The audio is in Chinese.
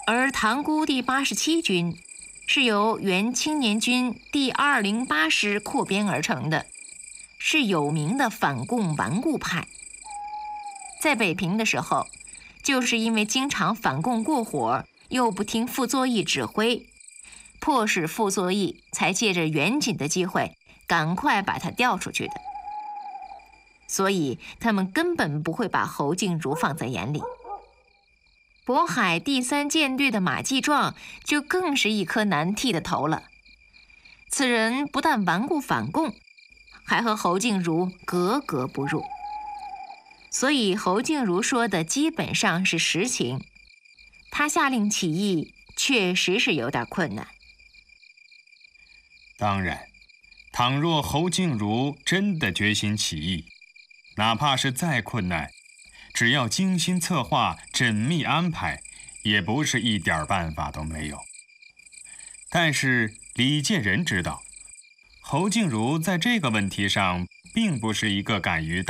而塘沽第87军是由原青年军第208师扩编而成的，是有名的反共顽固派。在北平的时候，就是因为经常反共过火，又不听傅作义指挥，迫使傅作义才借着援锦的机会，赶快把他调出去的。所以他们根本不会把侯静茹放在眼里。渤海第3舰队的马继壮就更是一颗难剃的头了。此人不但顽固反共，还和侯静茹格格不入。所以侯静茹说的基本上是实情，他下令起义确实是有点困难。 当然，倘若侯静茹真的决心起义，哪怕是再困难，只要精心策划、缜密安排，也不是一点办法都没有。但是李建仁知道，侯静茹在这个问题上并不是一个敢于